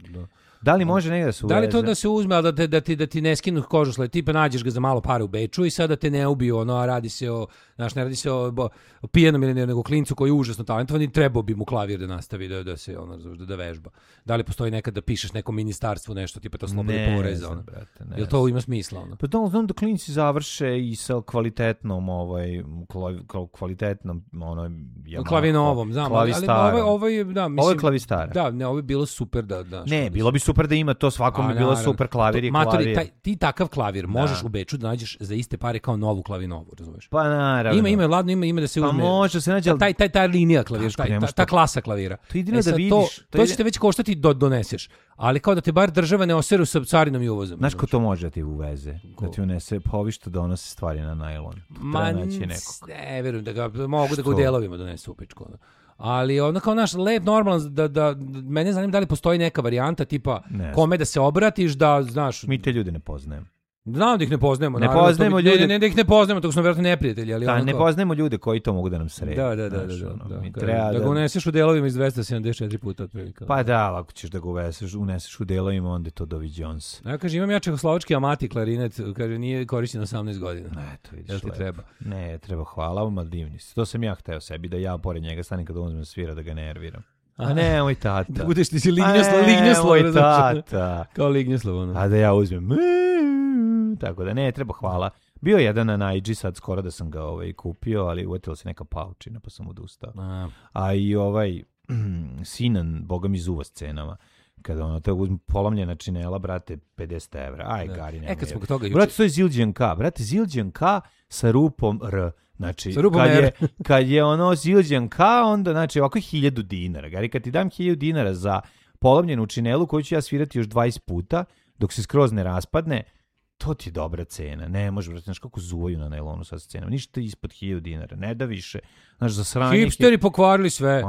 Da li može negdje da se uveze? Da li to da se uzme, ali da ti ne skinu kožusled, tipa nađeš ga za malo para u Beču i sada te ne ubiju, a radi se o, znaš, ne radi se o pijenom ili nego klincu koji je užasno talentovan i trebao bi mu klavir da nastavi da se da vežba. Da li postoji nekad da pišeš nekom ministarstvu nešto tipa to slobode poreza, jel to ima smisla? Pa znam da klinci završe i sa kvalitetnom klavinovom, znam, ali ovo je da, mislim, ovo je klavistara. Da, ne, ovo je bilo super da ne, bilo bi super da ima to, svakom bi bilo super klavir i klavir. Ti takav klavir možeš u Beču da nađeš za iste pare kao novu klavinovu, razumeš? Pa naravno. Ima da se uzme. Pa može se nađe ta linija klavira, ta klasa klavira. To idino da vidiš. To će te već koštati doneseš. Ali kao da te bar država ne oseru sa carinom i uvozom. Znaš ko to može da ti uveze? Da ti unese, pa ovi što donose stvari na najlon. Ne, verujem da ga mogu da ga u delovima donesu u pičku. Ali ono kao naš lep normalan da mene zanima da li postoji neka varijanta tipa kome da se obratiš da znaš. Mi te ljude ne poznajemo. Znam da ih ne poznajemo. Ne poznajemo ljude. Ne da ih ne poznajemo, to smo vjerojatno neprijatelji. Ali ne poznajemo ljude koji to mogu da nam srede. Da ga uneseš u delovima iz 274 puta. Pa da, ako ćeš da ga uneseš u delovima, onda je to Dovi Jones. Ja kažem, imam ja čehoslovački amati klarinet, kaže, nije korišćen 18 godina. To vidiš, jel ti treba? Ne, treba, hvala vam, ali divni si. To sam ja hteo sebi, da ja pored njega stanem kada uzmem svira, da ga nerviram. A ne, moj tata. Da budeš ti si lignjoslov. Moj tata. Kao lignjoslov. A da ja uzmem. Tako da ne, treba, hvala. Bio je jedan na Naiji sad skoro da sam ga kupio, ali uvetila se neka paučina pa sam odustao. A i Sinan, boga mi zuva s cenama. Kada to uzme polomljena činela, brate, 50 evra. Aj, gari, nema. Kad smo kod toga juče. Brate, to je Zildjian K. Brate, Zildjian K sa rupom R. Znači, kad je Zildjian K, onda, znači, ovako je 1000 dinara. Gari, kad ti dam 1000 dinara za polomljenu činelu, koju ću ja svirati još 20 puta, dok se skroz ne raspadne, to ti je dobra cena. Ne može, brate, znaš kako zuvaju na nailonu sad s cenom. Ništa ispod 1000 dinara. Ne da više. Znaš, za sranje... Hipsteri pokvarili sve.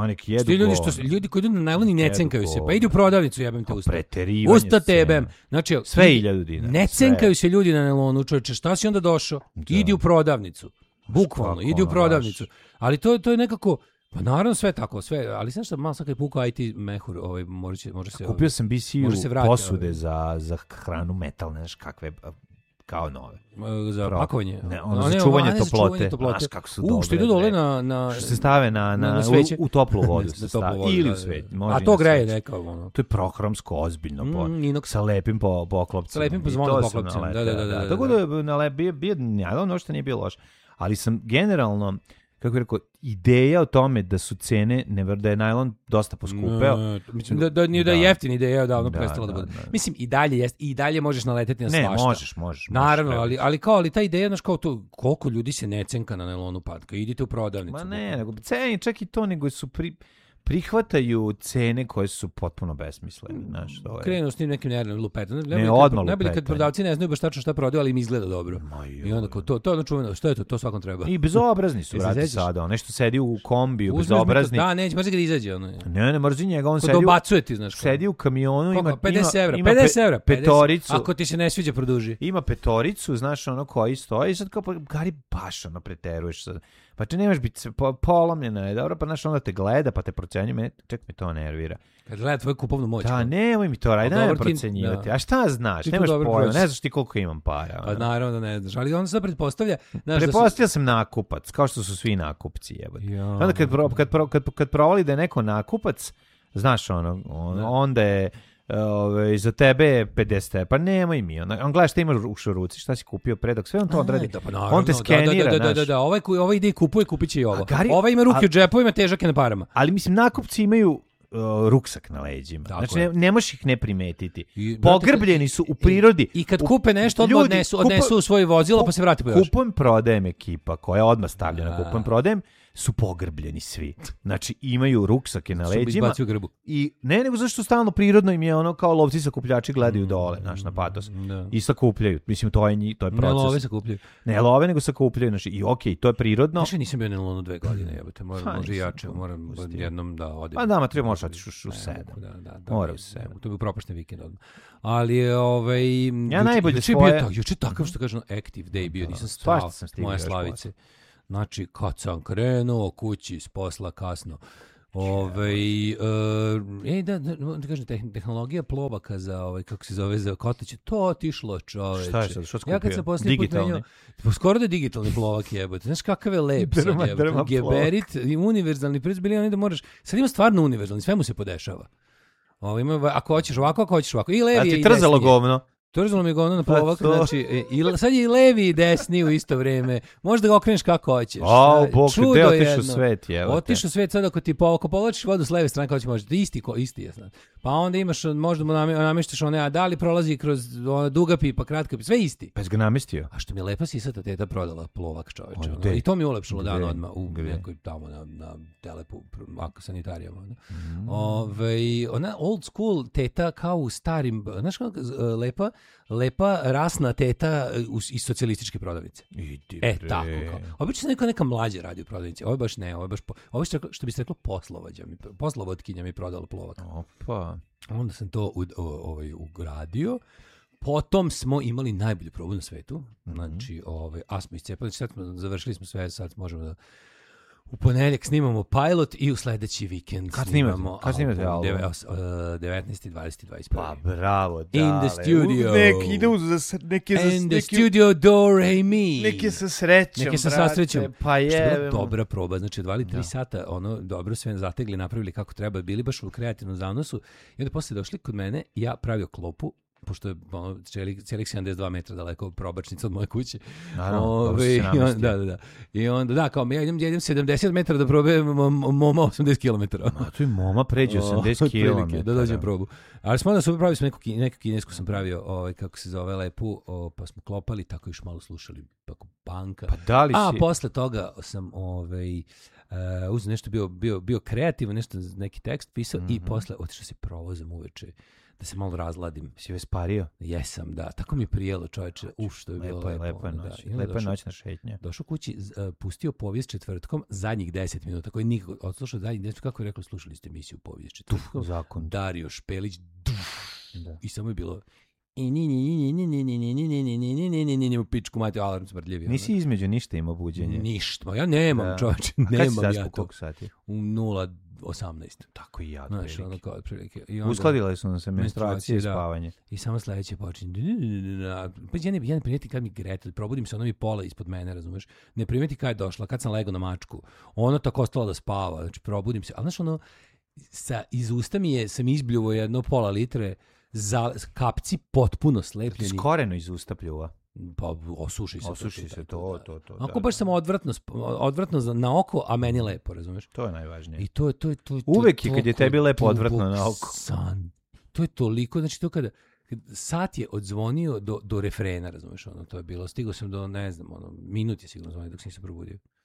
Ljudi koji idu na nailon i ne cenkaju se. Pa idi u prodavnicu, jebem te usta. Preterivanje usta tebem. Znači, sve 1000 dinara. Ne cenkaju se ljudi na nailonu, čovječe. Šta si onda došao? Idi u prodavnicu. Bukvalno, idi u prodavnicu. Ali to je nekako... Pa naravno sve tako, sve, ali znaš šta, malo sad kad je pukao IT mehur, može se... Kupio sam BC-u posude za hranu metalne, znaš kakve, kao nove. Za pakovanje? Ne, za čuvanje toplote. Znaš kako su dobre. Što idu dole na... Što se stave u toplu vodu. Ili u sveće. A to greje nekao. To je prohromsko, ozbiljno. Sa lepim poklopcima. Sa lepim pozvonom poklopcima, da. Tako da bio ono što nije bilo loše. Ali sam generalno... kako je rekao, ideja o tome da su cene, da je najlon dosta poskupeo. Mislim da je jeftin ideja davno prestala da bude. Mislim, i dalje možeš naleteti na svašta. Ne, možeš. Naravno, ali ta ideja, znaš, kao to, koliko ljudi se ne cenka na nailonu patka, idite u prodavnicu. Ma ne, nego ceni čak i to, nego su prihvataju cene koje su potpuno besmislene. Krenu s tim nekim nervnim lupetom. Najbolje kad prodavci ne znaju baš tačno šta prodaju, ali im izgleda dobro. I onda kao to ono čuveno, što je to svakom treba. I bezobrazni su, vrati sada. Nešto sedi u kombiju, bezobrazni. Da, neće, mrzi kad izađe. Ne, mrzi njega, on sedi u kamionu. Ima 50 evra. Petoricu. Ako ti se ne sviđa, produži. Ima petoricu, znaš, koji stoji. Sad kao, gari, baš preteruješ sad. Pa če nemaš biti polomljena je, dobro, pa znaš, onda te gleda, pa te procenjuje, ček mi to nervira. Kad gleda tvoju kupovnu moć. Da, nemoj mi to raditi, nemoj procenjivati. A šta znaš, nemaš pojma, ne znaš ti koliko imam para. Pa naravno da ne znaš, ali on se pretpostavlja... Pretpostavlja sam nakupac, kao što su svi nakupci, jebote. Onda kad provali da je neko nakupac, znaš, onda je... za tebe je 50, pa nemoj mi. On gleda šta imaš u ruci, šta si kupio predok, sve on to odradi. On te skenira. Da, ovaj ide i kupit će i ovo. Ovaj ima ruke u džepovima, težak je na parama. Ali mislim, nakupci imaju ruksak na leđima. Znači, ne možeš ih ne primetiti. Pogrbljeni su u prirodi. I kad kupe nešto, odmah odnesu u svoje vozilo, pa se vrati po još. Kupujem prodajem ekipa, koja odmah stavlja na kupujem prodajem, su pogrbljeni svi. Znači, imaju ruksake na leđima. I ne, nego zašto stalno prirodno im je ono kao lovci sakupljači gledaju dole, znaš, na patos. I sakupljaju. Mislim, to je proces. Ne love sakupljaju. Ne love, nego sakupljaju. Znači, i okej, to je prirodno. Znači, nisam bio na lonu 2 godine, jebate. Može jače, moram jednom da odim. Pa da, treba možeš otići u 7. Mora u 7. To bi propašten vikend odmah. Ali, ja najbolje svoje... Juče takav što kažem, active day bio, nisam stao moje slavice. Znači, kad sam krenuo kući s posla kasno, Da kažem, tehnologija plovaka za kako se zove, za kotače, to otišlo, čoveče. Šta je sad, što skupio? Ja kad sam posljednji put menjao, skoro da je digitalni plovak jebote. Znaš kakav je lep sad jebote. Geberit, univerzalni prirez, bili oni da moraš, sad ima stvarno univerzalni, sve mu se podešava. Ako hoćeš ovako, ako hoćeš ovako. I levi i desni. A ti trzalo govno? Trzalo mi govno na plovak, znači, sad je i levi i desni u isto vrijeme. Možda ga okreneš kako hoćeš. Bog, gde otišu svet, jevo te. Otišu svet sad ako ti ako povlačiš vodu s leve strane, kako ćeš možda, isti je sad. Pa onda imaš, možda mu nameštaš one, a da li prolazi kroz duga pipa, kratka pipa, sve isti. Pa si ga namestio? A što mi je lepa sisata teta prodala plovak, čoveče. I to mi je ulepšalo dan odmah u nekoj tamo na telepu, sanitarijama. Ona old school teta kao u starim, znaš kako lepa rasna teta iz socijalističke prodavnice. Tako kao. Obično neka mlađa radi u prodavnici. Ovo baš ne, ovo je što bi se reklo poslovodkinja mi prodala plovak. Opa. Onda sam to ugradio. Potom smo imali najbolju probu na svetu. Znači, a smo iscepali, završili smo sve, sad možemo da u ponedjeljak snimamo pilot i u sledeći vikend snimamo album 19. 20. 21. Pa bravo, dale. In the studio. In the studio do re mi. Neki sa srećom. Pa je. Dobra proba, znači odvali 3 sata, dobro sve zategli, napravili kako treba, bili baš u kreativnom zanosu. I onda posle došli kod mene, ja pravio klopu, pošto je cijelih 72 metra daleko probačnica od moje kuće. Naravno, da. I onda, kao ja idem 70 metara da probajem moma 80 km. A tu i moma pređe 80 km. Da dođem probu. Ali smo onda pravili smo neku kinesku sam pravio, kako se zove, lepu, pa smo klopali, tako još malo slušali banka. Pa da li si... A posle toga sam uzeo nešto, bio kreativan, neki tekst pisao i posle otišao se provozom uveče. Da se malo razladim. Si već spario? Jesam, da. Tako mi je prijelo, čovječe. Što je bilo lepo. Lepa je noćna šetnja. Došao kući, pustio povijest četvrtkom zadnjih 10 minuta. Koji nikog odslušao zadnjih 10 minuta. Kako je rekao, slušali ste emisiju povijest četvrtkom. Zakon. Dario Špelić. I samo je bilo... u pičku mati, alarm smrdljivi. Nisi između ništa imao buđenje? Ništa. Ja nemam, čovječe. Nemam ja to. A kad si zaspao koliko sati? U 0:18. Tako i ja. Znaš, ono kao otprilike. Uskladile su nam se menstruacije i spavanje. I samo sledeće počinje. Pa ja ne primeti kad mi grete, probudim se, ona mi pola ispod mene, razumeš? Ne primeti kad je došla, kad sam legao na mačku. Ona tako ostala da spava, znači probudim se. Ali znaš, iz usta sam izbljuvo jedno pola litre, kapci potpuno slepljeni. Skoreno iz usta pljuva. Pa osuši se to. Ako baš samo odvratno na oko, a meni lepo, razumeš? To je najvažnije. I to uvek je kad je tebi lepo odvratno na oko. To je toliko, znači to kada sat je odzvonio do refrena, razumeš, to je bilo, stigao sam do, ne znam, minut je sigurno zvonio dok sam se probudio.